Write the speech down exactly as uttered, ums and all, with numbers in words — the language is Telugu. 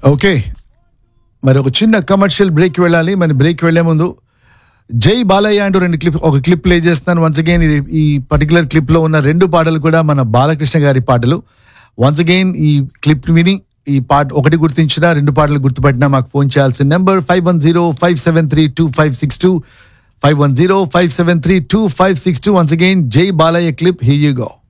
ఓకే, మరి ఒక చిన్న కమర్షియల్ బ్రేక్ వెళ్ళాలి. మరి బ్రేక్ వెళ్లే ముందు జై బాలయ్య అంటూ రెండు క్లిప్ ఒక క్లిప్ ప్లే చేస్తాను. వన్స్ అగైన్ ఈ పర్టికులర్ క్లిప్ లో ఉన్న రెండు పాటలు కూడా మన బాలకృష్ణ గారి పాటలు. వన్స్ అగైన్ ఈ క్లిప్ విని ఈ పాట ఒకటి గుర్తించినా రెండు పాటలు గుర్తుపట్టినా మాకు ఫోన్ చేయాల్సిన number five one zero five seven three two five six two five one zero five seven three two five six two. Once again జై Balayya clip, here you go.